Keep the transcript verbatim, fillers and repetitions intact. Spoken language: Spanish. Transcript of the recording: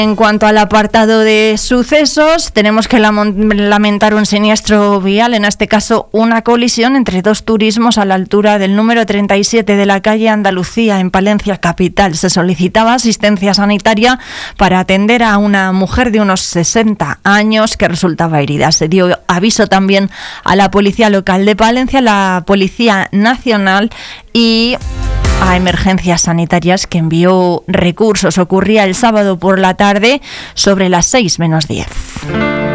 En cuanto al apartado de sucesos, tenemos que lamentar un siniestro vial, en este caso una colisión entre dos turismos a la altura del número treinta y siete de la calle Andalucía, en Palencia capital. Se solicitaba asistencia sanitaria para atender a una mujer de unos sesenta años que resultaba herida. Se dio aviso también a la Policía Local de Palencia, la Policía Nacional y a Emergencias Sanitarias, que envió recursos. Ocurría el sábado por la tarde sobre las seis menos diez.